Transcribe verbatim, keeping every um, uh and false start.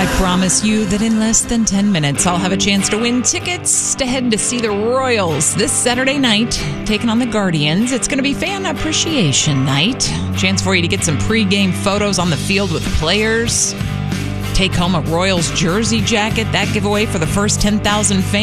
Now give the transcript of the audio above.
I promise you that in less than ten minutes, I'll have a chance to win tickets to head to see the Royals this Saturday night, taking on the Guardians. It's going to be fan appreciation night. Chance for you to get some pregame photos on the field with players. Take home a Royals jersey jacket. That giveaway for the first ten thousand fans.